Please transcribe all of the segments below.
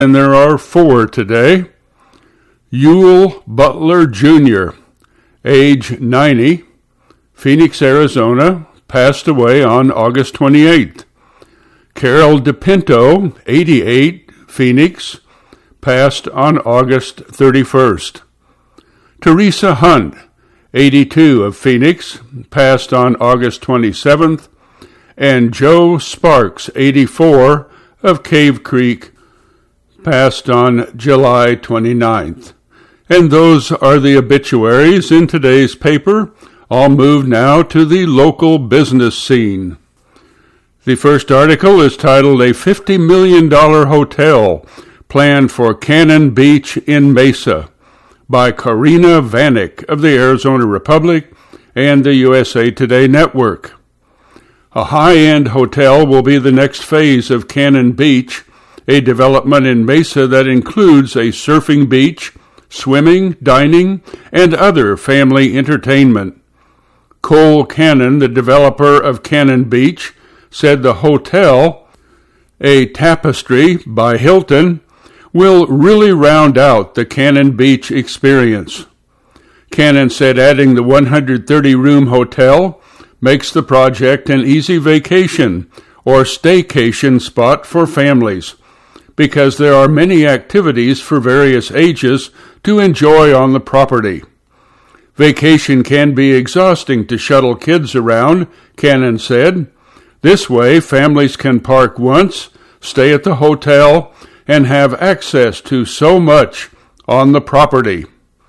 And there are 4 today. Yule Butler Jr., age 90, Phoenix, Arizona, passed away on August 28th. Carol DePinto, 88, Phoenix, passed on August 31st. Teresa Hunt, 82, of Phoenix, passed on August 27th. And Joe Sparks, 84, of Cave Creek, passed on July 29th. And those are the obituaries in today's paper. I'll move now to the local business scene. The first article is titled "A $50 Million Hotel Planned for Cannon Beach in Mesa" by Karina Vanek of the Arizona Republic and the USA Today Network. A high-end hotel will be the next phase of Cannon Beach, a development in Mesa that includes a surfing beach, swimming, dining, and other family entertainment. Cole Cannon, the developer of Cannon Beach, said the hotel, a Tapestry by Hilton, will really round out the Cannon Beach experience. Cannon said adding the 130-room hotel makes the project an easy vacation or staycation spot for families, because there are many activities for various ages to enjoy on the property. Vacation can be exhausting to shuttle kids around, Cannon said. This way, families can park once, stay at the hotel, and have access to so much on the property.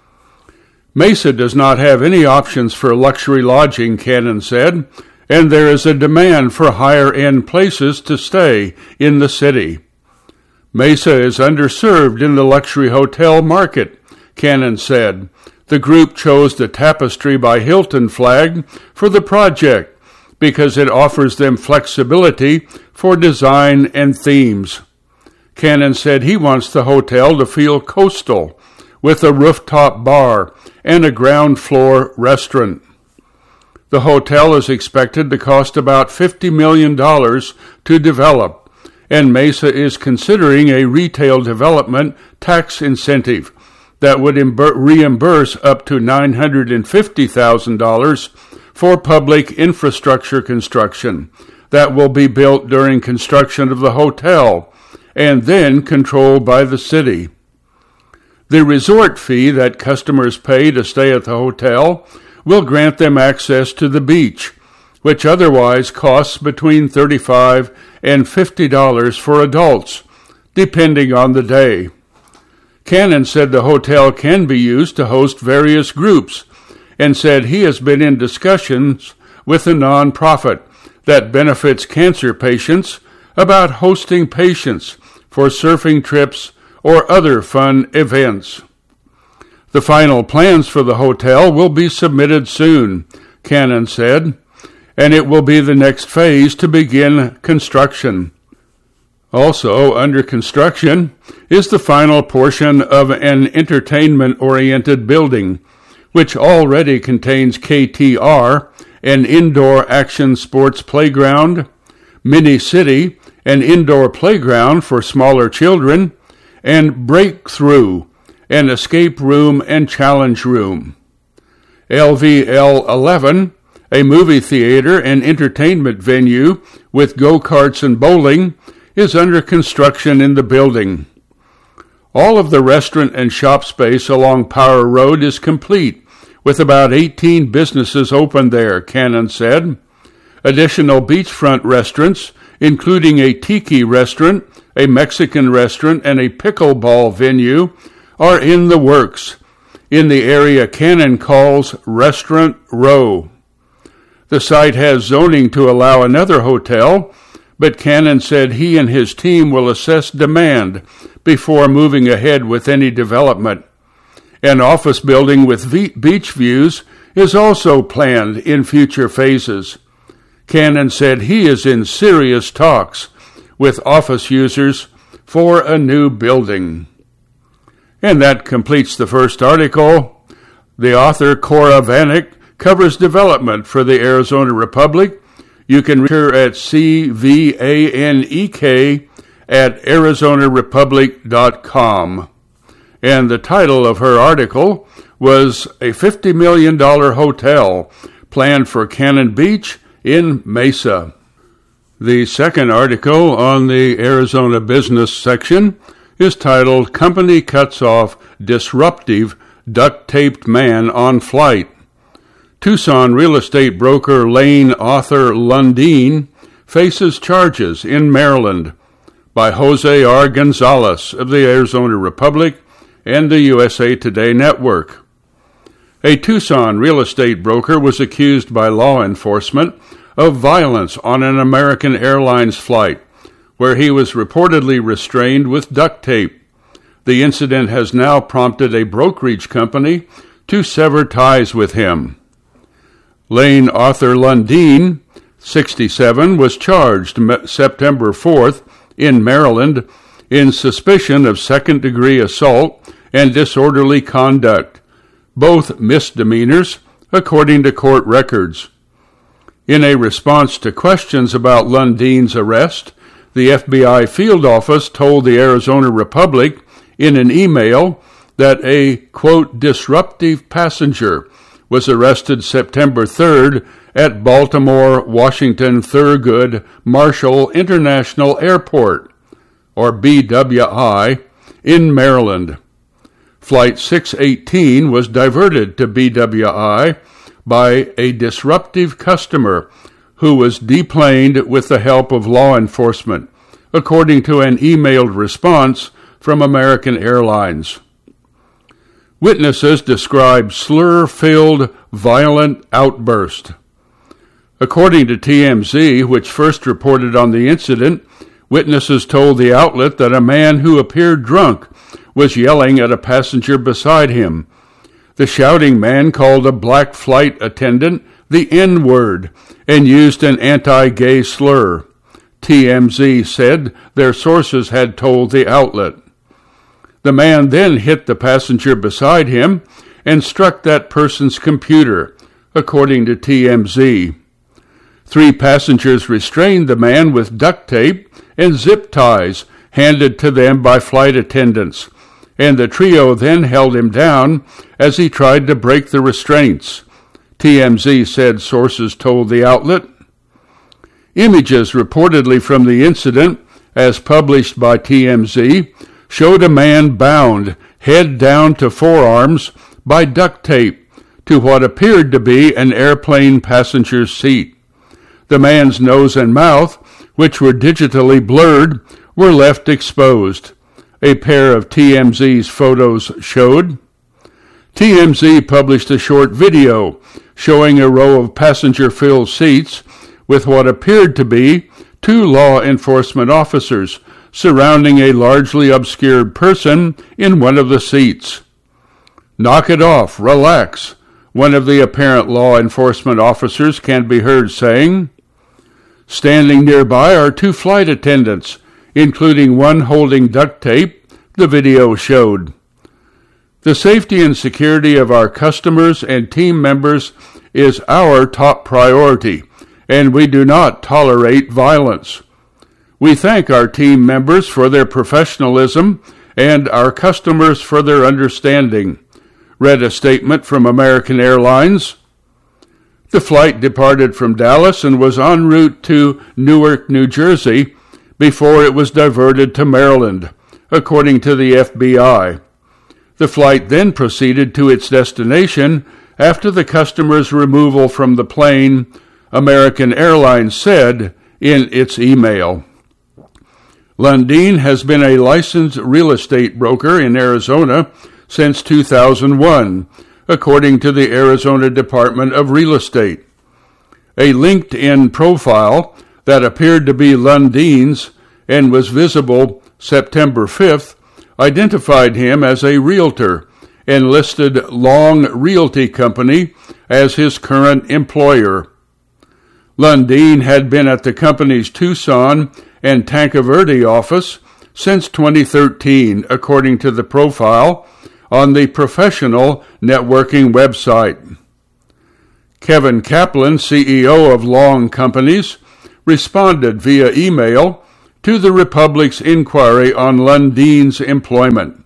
Mesa does not have any options for luxury lodging, Cannon said, and there is a demand for higher-end places to stay in the city. Mesa is underserved in the luxury hotel market, Cannon said. The group chose the Tapestry by Hilton flag for the project because it offers them flexibility for design and themes. Cannon said he wants the hotel to feel coastal, with a rooftop bar and a ground floor restaurant. The hotel is expected to cost about $50 million to develop, and Mesa is considering a retail development tax incentive that would reimburse up to $950,000 for public infrastructure construction that will be built during construction of the hotel and then controlled by the city. The resort fee that customers pay to stay at the hotel will grant them access to the beach, which otherwise costs between $35 and $50 for adults, depending on the day. Cannon said the hotel can be used to host various groups, and said he has been in discussions with a nonprofit that benefits cancer patients about hosting patients for surfing trips or other fun events. The final plans for the hotel will be submitted soon, Cannon said, and it will be the next phase to begin construction. Also under construction is the final portion of an entertainment-oriented building, which already contains KTR, an indoor action sports playground, Mini City, an indoor playground for smaller children, and Breakthrough, an escape room and challenge room. LVL 11, a movie theater and entertainment venue with go-karts and bowling, is under construction in the building. All of the restaurant and shop space along Power Road is complete, with about 18 businesses open there, Cannon said. Additional beachfront restaurants, including a tiki restaurant, a Mexican restaurant, and a pickleball venue, are in the works, in the area Cannon calls Restaurant Row. The site has zoning to allow another hotel, but Cannon said he and his team will assess demand before moving ahead with any development. An office building with beach views is also planned in future phases. Cannon said he is in serious talks with office users for a new building. And that completes the first article. The author, Cora Vanek, covers development for the Arizona Republic. You can reach her at CVANEK at ArizonaRepublic.com. And the title of her article was A $50 Million Hotel Planned for Cannon Beach in Mesa. The second article on the Arizona Business section is titled Company Cuts Off Disruptive Duct-Taped Man on Flight. Tucson real estate broker Lane Arthur Lundeen faces charges in Maryland, by Jose R. Gonzalez of the Arizona Republic and the USA Today Network. A Tucson real estate broker was accused by law enforcement of violence on an American Airlines flight, where he was reportedly restrained with duct tape. The incident has now prompted a brokerage company to sever ties with him. Lane Arthur Lundeen, 67, was charged September 4th in Maryland in suspicion of second-degree assault and disorderly conduct, both misdemeanors, according to court records. In a response to questions about Lundeen's arrest, the FBI field office told the Arizona Republic in an email that a, quote, disruptive passenger was arrested September 3rd at Baltimore-Washington Thurgood Marshall International Airport, or BWI, in Maryland. Flight 618 was diverted to BWI by a disruptive customer who was deplaned with the help of law enforcement, according to an emailed response from American Airlines. Witnesses described slur-filled, violent outburst. According to TMZ, which first reported on the incident, witnesses told the outlet that a man who appeared drunk was yelling at a passenger beside him. The shouting man called a black flight attendant the N-word and used an anti-gay slur. TMZ said their sources had told the outlet. The man then hit the passenger beside him and struck that person's computer, according to TMZ. 3 passengers restrained the man with duct tape and zip ties handed to them by flight attendants, and the trio then held him down as he tried to break the restraints, TMZ said sources told the outlet. Images reportedly from the incident, as published by TMZ, showed a man bound, head down to forearms, by duct tape to what appeared to be an airplane passenger's seat. The man's nose and mouth, which were digitally blurred, were left exposed, a pair of TMZ's photos showed. TMZ published a short video showing a row of passenger-filled seats with what appeared to be 2 law enforcement officers surrounding a largely obscured person in one of the seats. "Knock it off, relax," one of the apparent law enforcement officers can be heard saying. Standing nearby are 2 flight attendants, including one holding duct tape, the video showed. The safety and security of our customers and team members is our top priority, and we do not tolerate violence. We thank our team members for their professionalism and our customers for their understanding, read a statement from American Airlines. The flight departed from Dallas and was en route to Newark, New Jersey, before it was diverted to Maryland, according to the FBI. The flight then proceeded to its destination after the customer's removal from the plane, American Airlines said in its email. Lundeen has been a licensed real estate broker in Arizona since 2001, according to the Arizona Department of Real Estate. A LinkedIn profile that appeared to be Lundeen's and was visible September 5th identified him as a realtor and listed Long Realty Company as his current employer. Lundeen had been at the company's Tucson and Tanque Verde office since 2013, according to the profile on the professional networking website. Kevin Kaplan, CEO of Long Companies, responded via email to the Republic's inquiry on Lundin's employment.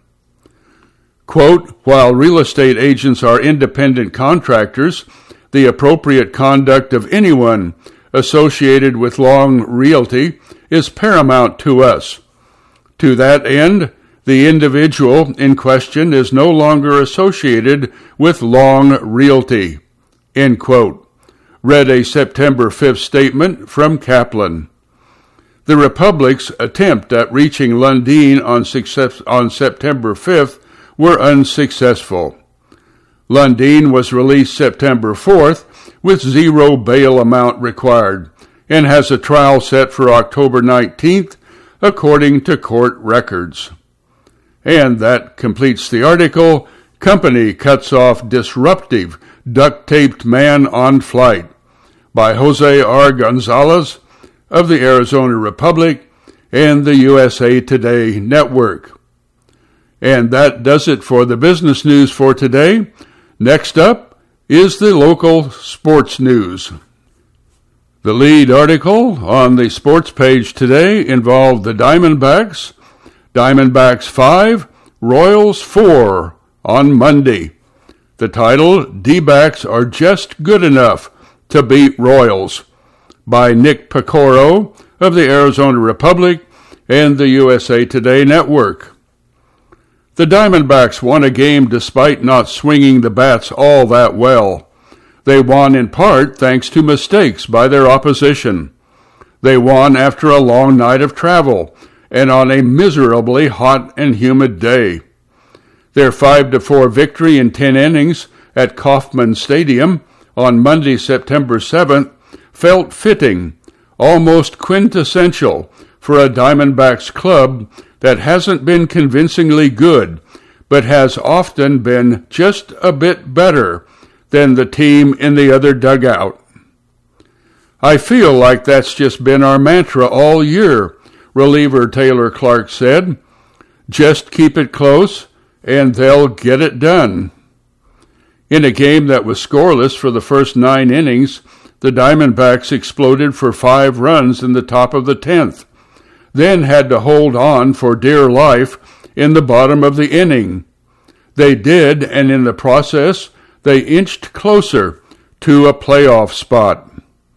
Quote, while real estate agents are independent contractors, the appropriate conduct of anyone associated with Long Realty is paramount to us. To that end, the individual in question is no longer associated with Long Realty, end quote, read a September 5th statement from Kaplan. The Republic's attempt at reaching Lundin on September 5th were unsuccessful. Lundin was released September 4th with zero bail amount required and has a trial set for October 19th, according to court records. And that completes the article, Company Cuts Off Disruptive Duct-Taped Man on Flight, by Jose R. Gonzalez of the Arizona Republic and the USA Today Network. And that does it for the business news for today. Next up is the local sports news. The lead article on the sports page today involved the Diamondbacks. Diamondbacks 5, Royals 4 on Monday. The title, D-backs are just good enough to beat Royals, by Nick Pecoro of the Arizona Republic and the USA Today Network. The Diamondbacks won a game despite not swinging the bats all that well. They won in part thanks to mistakes by their opposition. They won after a long night of travel and on a miserably hot and humid day. Their 5-4 victory in 10 innings at Kauffman Stadium on Monday, September 7th, felt fitting, almost quintessential for a Diamondbacks club that hasn't been convincingly good, but has often been just a bit better than the team in the other dugout. I feel like that's just been our mantra all year, reliever Taylor Clark said. Just keep it close, and they'll get it done. In a game that was scoreless for the first 9 innings, the Diamondbacks exploded for 5 runs in the top of the 10th, then had to hold on for dear life in the bottom of the inning. They did, and in the process, they inched closer to a playoff spot.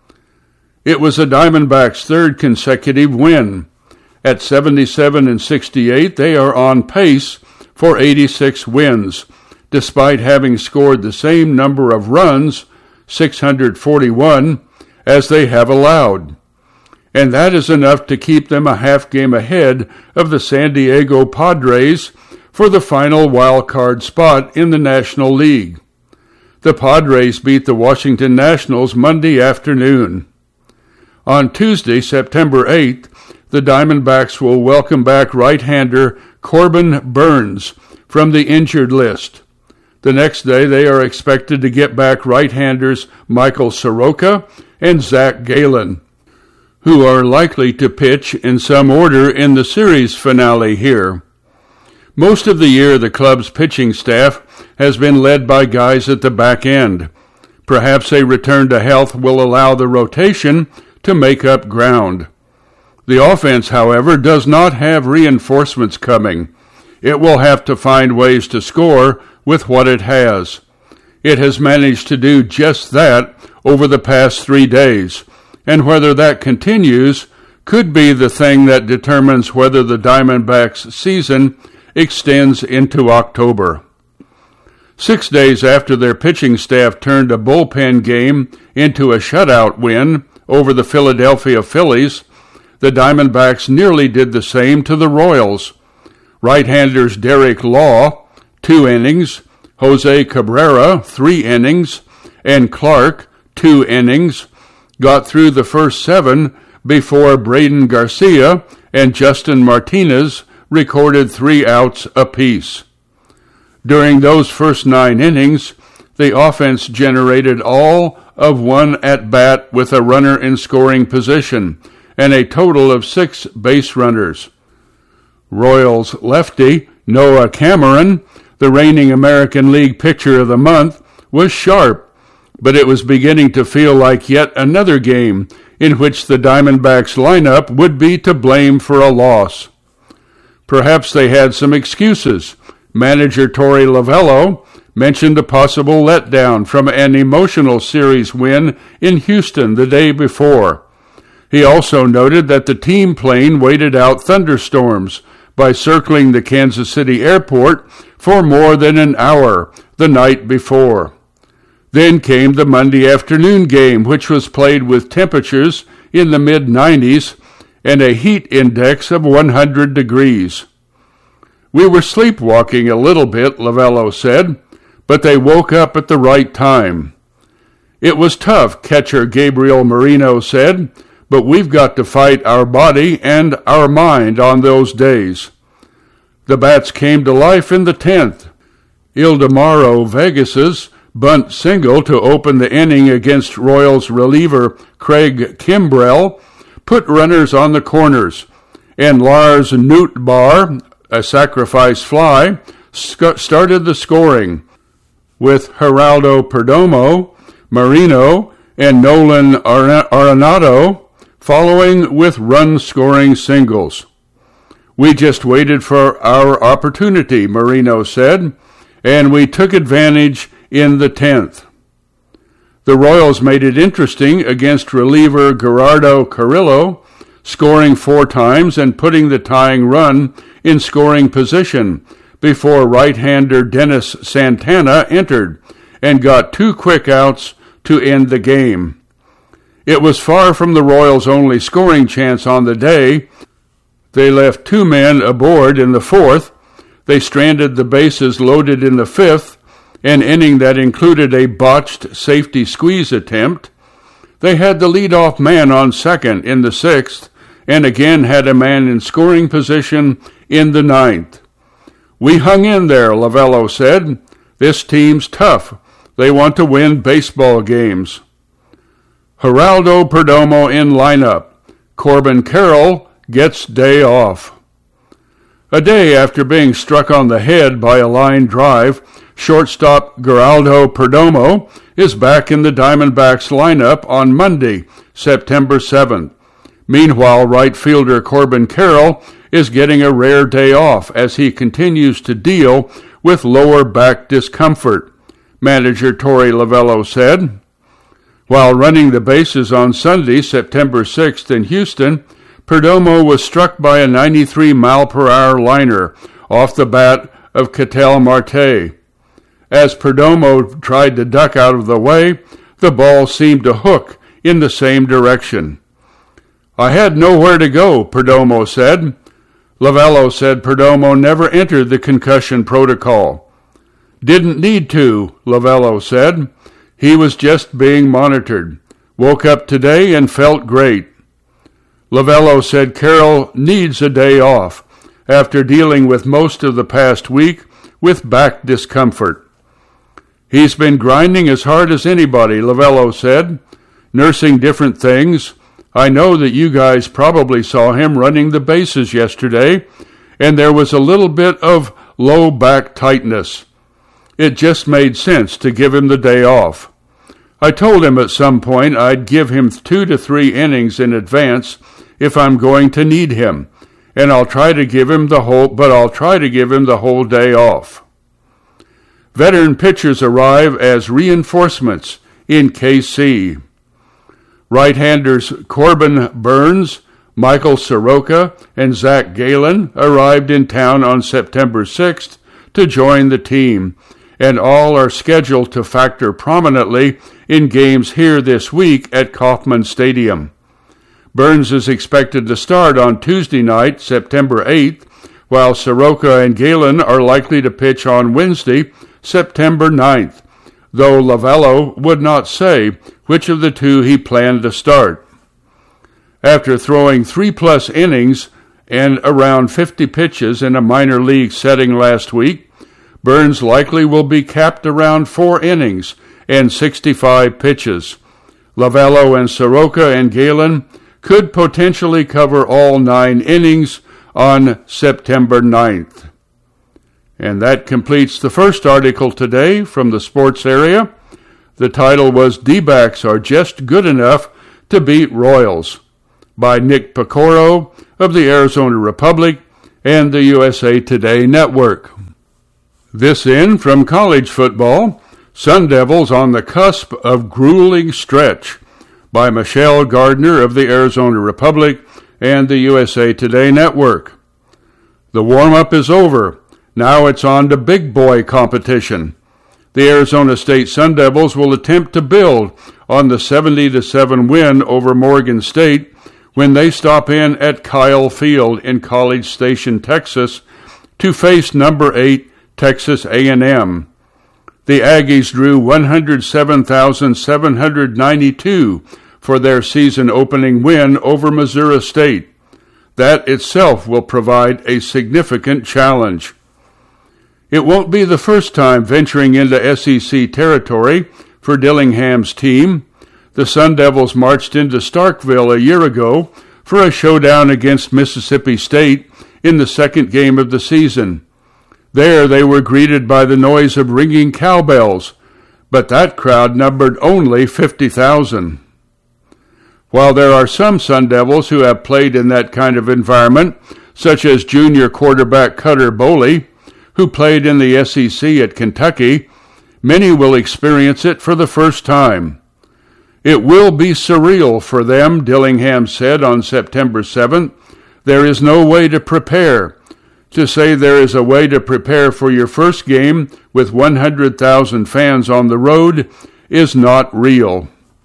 It was the Diamondbacks' 3rd consecutive win. At 77-68, they are on pace for 86 wins, despite having scored the same number of runs, 641, as they have allowed. And that is enough to keep them a half game ahead of the San Diego Padres for the final wild card spot in the National League. The Padres beat the Washington Nationals Monday afternoon. On Tuesday, September 8th, the Diamondbacks will welcome back right-hander Corbin Burnes from the injured list. The next day, they are expected to get back right-handers Michael Soroka and Zach Gallen, who are likely to pitch in some order in the series finale here. Most of the year, the club's pitching staff has been led by guys at the back end. Perhaps a return to health will allow the rotation to make up ground. The offense, however, does not have reinforcements coming. It will have to find ways to score with what it has. It has managed to do just that over the past 3 days, and whether that continues could be the thing that determines whether the Diamondbacks' season extends into October. 6 days after their pitching staff turned a bullpen game into a shutout win over the Philadelphia Phillies, the Diamondbacks nearly did the same to the Royals. Right-handers Derek Law, 2 innings, Jose Cabrera, 3 innings, and Clark, 2 innings, got through the first 7 before Braden Garcia and Justin Martinez recorded 3 outs apiece. During those first 9 innings, the offense generated all of 1 at-bat with a runner in scoring position and a total of 6 base runners. Royals lefty Noah Cameron, the reigning American League Pitcher of the Month, was sharp, but it was beginning to feel like yet another game in which the Diamondbacks lineup would be to blame for a loss. Perhaps they had some excuses. Manager Torey Lovullo mentioned a possible letdown from an emotional series win in Houston the day before. He also noted that the team plane waited out thunderstorms by circling the Kansas City airport for more than an hour the night before. Then came the Monday afternoon game, which was played with temperatures in the mid-90s and a heat index of 100 degrees. We were sleepwalking a little bit, Lovullo said, but they woke up at the right time. It was tough, catcher Gabriel Moreno said, but we've got to fight our body and our mind on those days. The bats came to life in the 10th. Ildemaro Vegas's bunt single to open the inning against Royals reliever Craig Kimbrell put runners on the corners, and Lars Nootbaar, a sacrifice fly, started the scoring, with Geraldo Perdomo, Marino, and Nolan Arenado following with run-scoring singles. We just waited for our opportunity, Marino said, and we took advantage in the 10th. The Royals made it interesting against reliever Gerardo Carrillo, scoring 4 times and putting the tying run in scoring position before right-hander Dennis Santana entered and got 2 quick outs to end the game. It was far from the Royals' only scoring chance on the day. They left 2 men aboard in the 4th. They stranded the bases loaded in the 5th, an inning that included a botched safety squeeze attempt. They had the leadoff man on second in the 6th, and again had a man in scoring position in the 9th. We hung in there, Lovullo said. This team's tough. They want to win baseball games. Geraldo Perdomo in lineup. Corbin Carroll gets day off. A day after being struck on the head by a line drive, shortstop Geraldo Perdomo is back in the Diamondbacks lineup on Monday, September 7th. Meanwhile, right fielder Corbin Carroll is getting a rare day off as he continues to deal with lower back discomfort, manager Torey Lovullo said. While running the bases on Sunday, September 6th in Houston, Perdomo was struck by a 93-mile-per-hour liner off the bat of Ketel Marte. As Perdomo tried to duck out of the way, the ball seemed to hook in the same direction. I had nowhere to go, Perdomo said. Lovullo said Perdomo never entered the concussion protocol. Didn't need to, Lovullo said. He was just being monitored. Woke up today and felt great. Lovullo said Carroll needs a day off after dealing with most of the past week with back discomfort. He's been grinding as hard as anybody, Lovullo said, nursing different things. I know that you guys probably saw him running the bases yesterday, and there was a little bit of low back tightness. It just made sense to give him the day off. I told him at some point I'd give him 2 to 3 innings in advance if I'm going to need him, and I'll try to give him the whole day off. Veteran pitchers arrive as reinforcements in KC. Right-handers Corbin Burns, Michael Soroka, and Zach Gallen arrived in town on September 6th to join the team, and all are scheduled to factor prominently in games here this week at Kauffman Stadium. Burns is expected to start on Tuesday night, September 8th, while Soroka and Gallen are likely to pitch on Wednesday, September 9th, though Lovullo would not say which of the 2 he planned to start. After throwing 3+ innings and around 50 pitches in a minor league setting last week, Burns likely will be capped around 4 innings and 65 pitches. Lovullo and Soroka and Gallen could potentially cover all 9 innings on September 9th. And that completes the first article today from the sports area. The title was D-backs Are Just Good Enough to Beat Royals by Nick Pecoro of the Arizona Republic and the USA Today Network. This in from college football, Sun Devils on the cusp of grueling stretch by Michelle Gardner of the Arizona Republic and the USA Today Network. The warm-up is over. Now it's on to big boy competition. The Arizona State Sun Devils will attempt to build on the 70-7 win over Morgan State when they stop in at Kyle Field in College Station, Texas, to face number 8 Texas A&M. The Aggies drew 107,792 for their season-opening win over Missouri State. That itself will provide a significant challenge. It won't be the first time venturing into SEC territory for Dillingham's team. The Sun Devils marched into Starkville a year ago for a showdown against Mississippi State in the second game of the season. There they were greeted by the noise of ringing cowbells, but that crowd numbered only 50,000. While there are some Sun Devils who have played in that kind of environment, such as junior quarterback Cutter Boley, who played in the SEC at Kentucky, many will experience it for the first time. It will be surreal for them, Dillingham said on September 7th. There is no way to prepare. To say there is a way to prepare for your first game with 100,000 fans on the road is not real.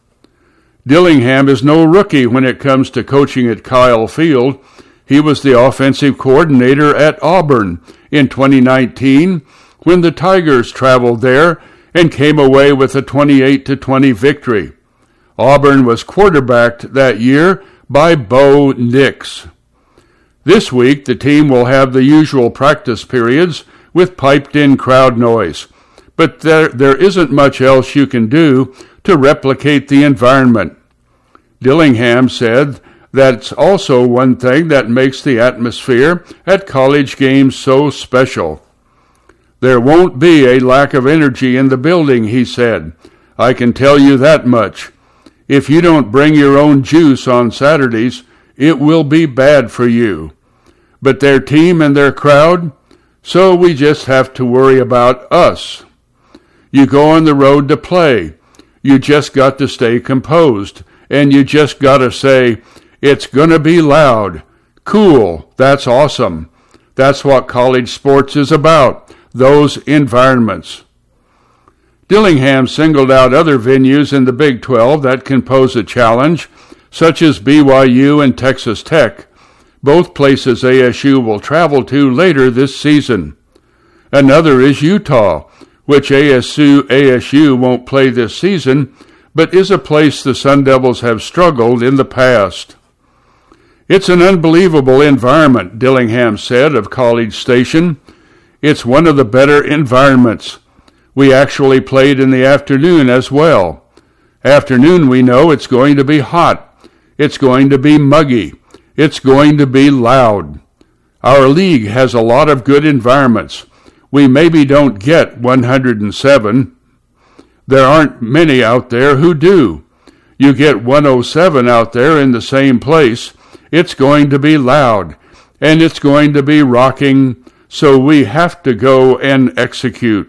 Dillingham is no rookie when it comes to coaching at Kyle Field. He was the offensive coordinator at Auburn in 2019 when the Tigers traveled there and came away with a 28-20 victory. Auburn was quarterbacked that year by Bo Nix. This week, the team will have the usual practice periods with piped-in crowd noise, but there isn't much else you can do to replicate the environment. Dillingham said that's also one thing that makes the atmosphere at college games so special. There won't be a lack of energy in the building, he said. I can tell you that much. If you don't bring your own juice on Saturdays, it will be bad for you. But their team and their crowd, so we just have to worry about us. You go on the road to play. You just got to stay composed, and you just got to say, it's going to be loud. Cool, that's awesome. That's what college sports is about, those environments. Dillingham singled out other venues in the Big 12 that can pose a challenge, such as BYU and Texas Tech, both places ASU will travel to later this season. Another is Utah, which ASU won't play this season, but is a place the Sun Devils have struggled in the past. It's an unbelievable environment, Dillingham said of College Station. It's one of the better environments. We actually played in the afternoon as well. Afternoon, we know it's going to be hot. It's going to be muggy. It's going to be loud. Our league has a lot of good environments. We maybe don't get 107. There aren't many out there who do. You get 107 out there in the same place. It's going to be loud, and it's going to be rocking, so we have to go and execute.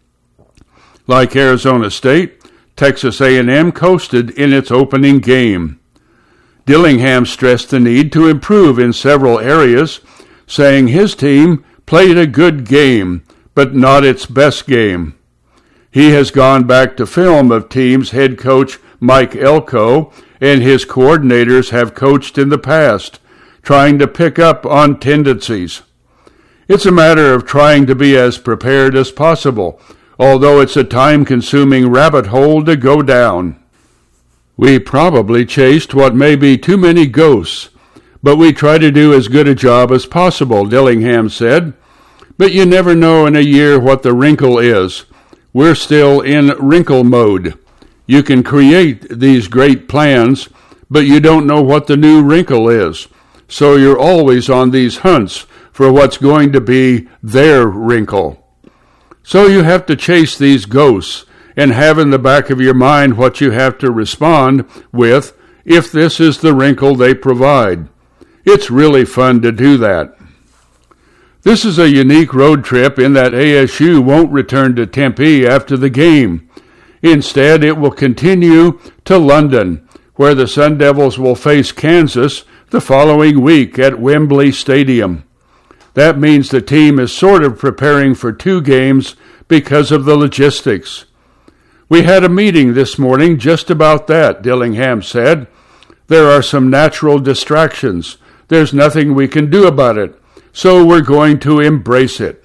Like Arizona State, Texas A&M coasted in its opening game. Dillingham stressed the need to improve in several areas, saying his team played a good game, but not its best game. He has gone back to film of teams head coach Mike Elko and his coordinators have coached in the past, trying to pick up on tendencies. It's a matter of trying to be as prepared as possible, although it's a time-consuming rabbit hole to go down. We probably chased what may be too many ghosts, but we try to do as good a job as possible, Dillingham said. But you never know in a year what the wrinkle is. We're still in wrinkle mode. You can create these great plans, but you don't know what the new wrinkle is. So you're always on these hunts for what's going to be their wrinkle. So you have to chase these ghosts and have in the back of your mind what you have to respond with if this is the wrinkle they provide. It's really fun to do that. This is a unique road trip in that ASU won't return to Tempe after the game. Instead, it will continue to London, where the Sun Devils will face Kansas the following week at Wembley Stadium. That means the team is sort of preparing for 2 games because of the logistics. We had a meeting this morning just about that, Dillingham said. There are some natural distractions. There's nothing we can do about it, so we're going to embrace it.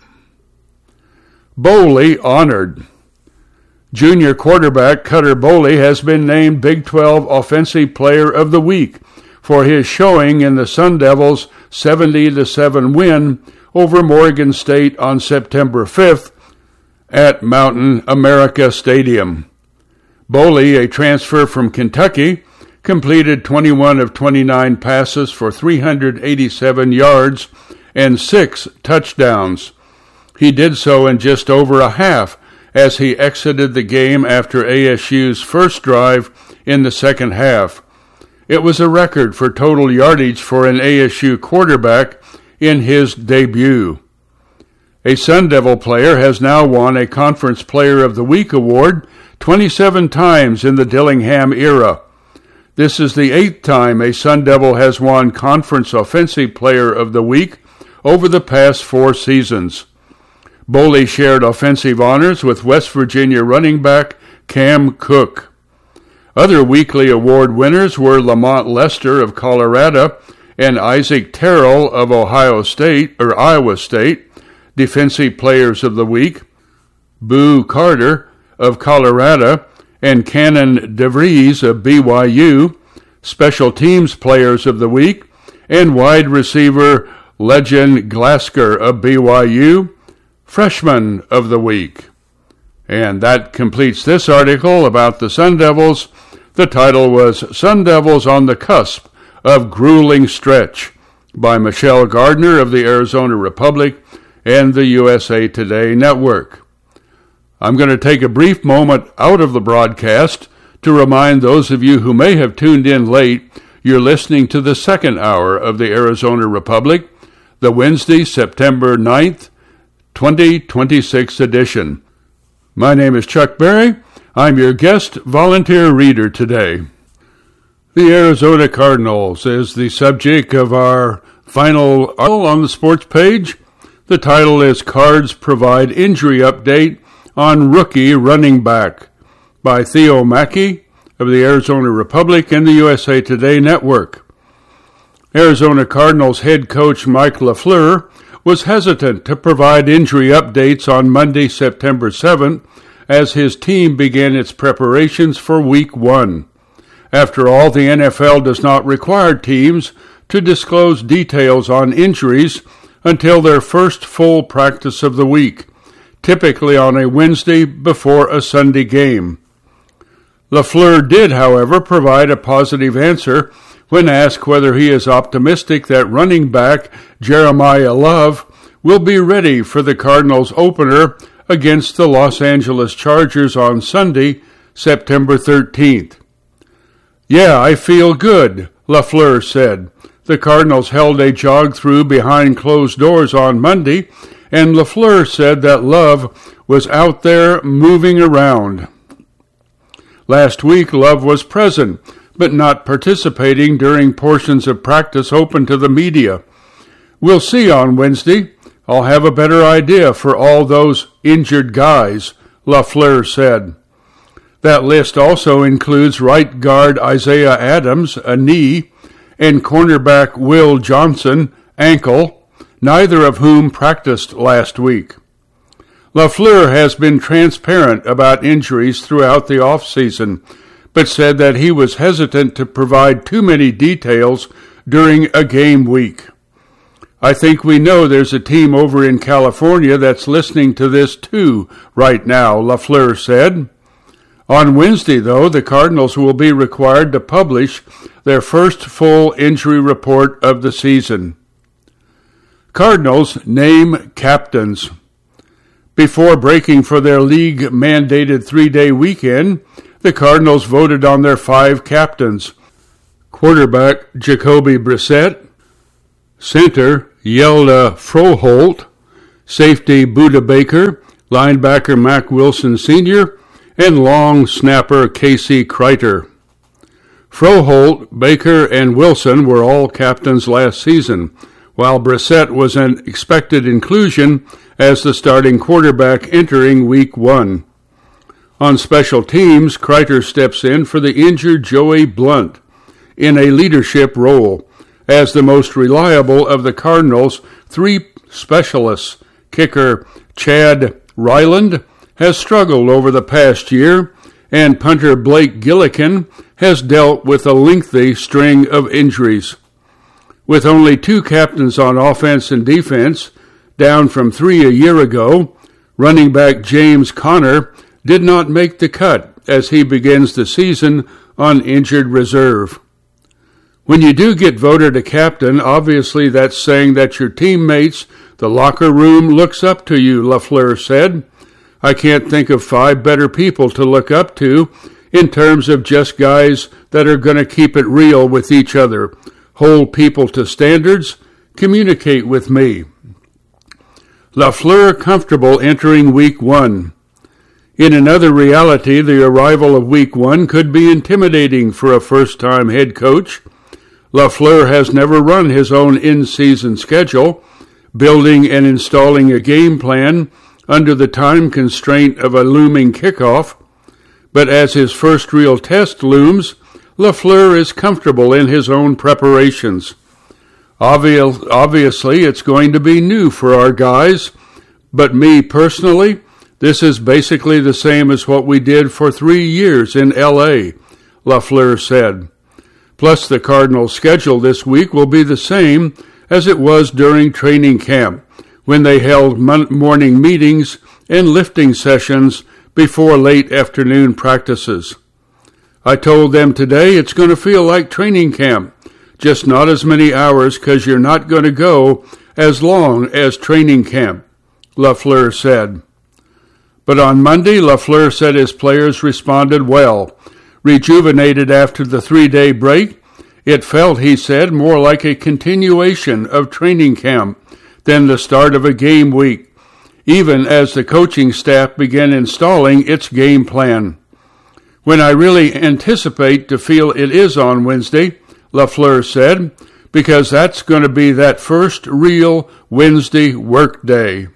Boley honored. Junior quarterback Cutter Boley has been named Big 12 Offensive Player of the Week for his showing in the Sun Devils' 70-7 win over Morgan State on September 5th at Mountain America Stadium. Boley, a transfer from Kentucky, completed 21 of 29 passes for 387 yards and 6 touchdowns. He did so in just over a half as he exited the game after ASU's first drive in the second half. It was a record for total yardage for an ASU quarterback in his debut. A Sun Devil player has now won a Conference Player of the Week award 27 times in the Dillingham era. This is the 8th time a Sun Devil has won Conference Offensive Player of the Week over the past 4 seasons. Boley shared offensive honors with West Virginia running back Cam Cook. Other weekly award winners were Lamont Lester of Colorado and Isaac Terrell of Iowa State, Defensive Players of the Week, Boo Carter of Colorado and Cannon DeVries of BYU, Special Teams Players of the Week, and wide receiver Legend Glasker of BYU, Freshman of the Week. And that completes this article about the Sun Devils. The title was Sun Devils on the Cusp of Grueling Stretch by Michelle Gardner of the Arizona Republic and the USA Today Network. I'm going to take a brief moment out of the broadcast to remind those of you who may have tuned in late you're listening to the second hour of the Arizona Republic, the Wednesday, September 9th, 2026 edition. My name is Chuck Berry. I'm your guest volunteer reader today. The Arizona Cardinals is the subject of our final article on the sports page. The title is Cards Provide Injury Update on Rookie Running Back by Theo Mackey of the Arizona Republic and the USA Today Network. Arizona Cardinals head coach Mike LaFleur was hesitant to provide injury updates on Monday, September 7th, as his team began its preparations for Week 1. After all, the NFL does not require teams to disclose details on injuries until their first full practice of the week, typically on a Wednesday before a Sunday game. LaFleur did, however, provide a positive answer when asked whether he is optimistic that running back Jeremiah Love will be ready for the Cardinals opener against the Los Angeles Chargers on Sunday, September 13th. "Yeah, I feel good," LaFleur said. The Cardinals held a jog-through behind closed doors on Monday, and LaFleur said that Love was out there moving around. Last week, Love was present, but not participating during portions of practice open to the media. "We'll see on Wednesday. I'll have a better idea for all those injured guys," LaFleur said. That list also includes right guard Isaiah Adams, a knee, and cornerback Will Johnson, ankle, neither of whom practiced last week. LaFleur has been transparent about injuries throughout the offseason, but said that he was hesitant to provide too many details during a game week. "I think we know there's a team over in California that's listening to this too right now," LaFleur said. On Wednesday, though, the Cardinals will be required to publish their first full injury report of the season. Cardinals name captains. Before breaking for their league-mandated 3-day weekend, the Cardinals voted on their 5 captains: quarterback Jacoby Brissett, center Hjalte Froholt, safety Budda Baker, linebacker Mack Wilson Sr., and long snapper Casey Kreiter. Froholt, Baker, and Wilson were all captains last season, while Brissett was an expected inclusion as the starting quarterback entering Week 1. On special teams, Kreiter steps in for the injured Joey Blunt in a leadership role as the most reliable of the Cardinals' 3 specialists. Kicker Chad Ryland has struggled over the past year, and punter Blake Gillikin has dealt with a lengthy string of injuries. With only 2 captains on offense and defense, down from 3 a year ago, running back James Conner did not make the cut as he begins the season on injured reserve. When you do get voted a captain, obviously that's saying that your teammates, the locker room, looks up to you, LaFleur said. I can't think of 5 better people to look up to in terms of just guys that are going to keep it real with each other, hold people to standards, communicate with me. LaFleur comfortable entering Week 1. In another reality, the arrival of Week 1 could be intimidating for a first-time head coach. LaFleur has never run his own in-season schedule, building and installing a game plan under the time constraint of a looming kickoff. But as his first real test looms, LaFleur is comfortable in his own preparations. Obviously, it's going to be new for our guys, but me personally, this is basically the same as what we did for 3 years in L.A., LaFleur said. Plus, the Cardinals' schedule this week will be the same as it was during training camp, when they held morning meetings and lifting sessions before late afternoon practices. I told them today it's going to feel like training camp, just not as many hours because you're not going to go as long as training camp, LaFleur said. But on Monday, LaFleur said his players responded well. Rejuvenated after the 3-day break, it felt, he said, more like a continuation of training camp than the start of a game week, even as the coaching staff began installing its game plan. When I really anticipate to feel it is on Wednesday, LaFleur said, because that's going to be that first real Wednesday work day.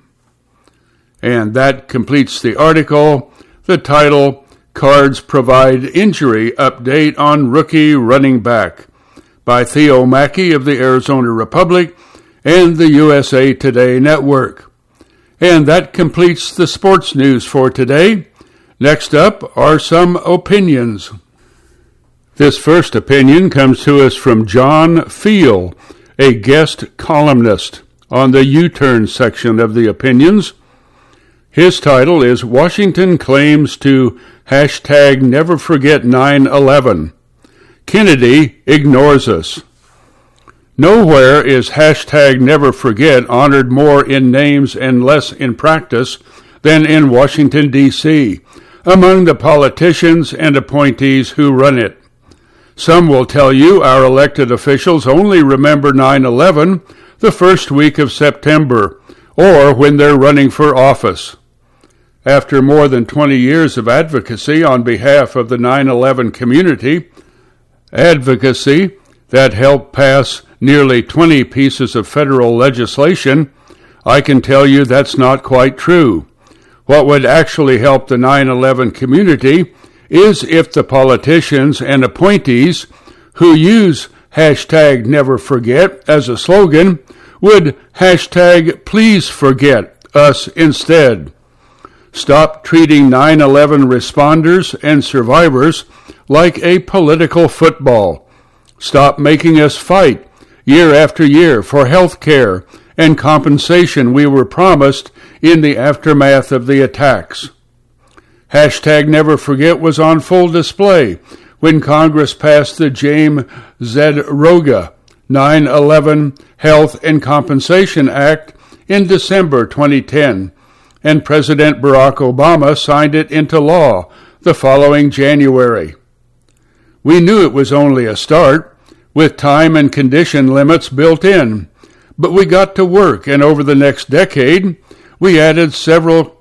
And that completes the article. The title, Cards Provide Injury Update on Rookie Running Back, by Theo Mackey of the Arizona Republic and the USA Today Network. And that completes the sports news for today. Next up are some opinions. This first opinion comes to us from John Feel, a guest columnist on the U-Turn section of the opinions. His title is Washington Claims to #Never Forget 9/11. Kennedy Ignores Us. Nowhere is #Never Forget honored more in names and less in practice than in Washington, D.C., among the politicians and appointees who run it. Some will tell you our elected officials only remember 9/11 the first week of September, or when they're running for office. After more than 20 years of advocacy on behalf of the 9/11 community, advocacy that helped pass nearly 20 pieces of federal legislation, I can tell you that's not quite true. What would actually help the 9/11 community is if the politicians and appointees who use #Never Forget as a slogan would #Please Forget Us instead. Stop treating 9/11 responders and survivors like a political football. Stop making us fight year after year for health care and compensation we were promised in the aftermath of the attacks. #Never Forget was on full display when Congress passed the James Zedroga 9/11 Health and Compensation Act in December 2010, and President Barack Obama signed it into law the following January. We knew it was only a start, with time and condition limits built in, but we got to work, and over the next decade, we added several